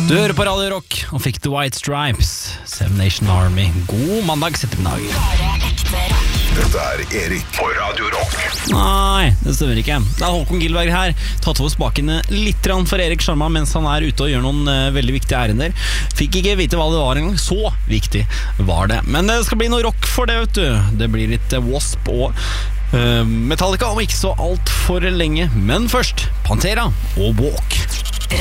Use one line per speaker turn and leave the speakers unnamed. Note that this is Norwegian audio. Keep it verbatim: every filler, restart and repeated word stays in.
Du hører på Radio Rock og fikk The White Stripes, Seven Nation Army. God mandag, ettermiddag.
Dette er Erik på Radio Rock.
Nei, det stemmer ikke. Det er Håkon Gilberg her. Tatt over spakene litt grann for Erik Sjarma mens han er ute og gjør noen uh, veldig viktige ærender. Fikk ikke vite hva det var engang. Så viktig var det. Men det skal bli noe rock for det, vet du. Det blir litt uh, Wasp og uh, Metallica om ikke så alt for lenge. Men først, Pantera og Walk.